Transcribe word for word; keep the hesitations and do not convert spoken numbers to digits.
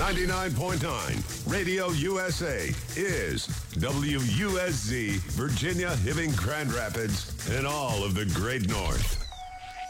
ninety-nine point nine Radio U S A is W U S Z, Virginia, Hibbing, Grand Rapids, and all of the Great North.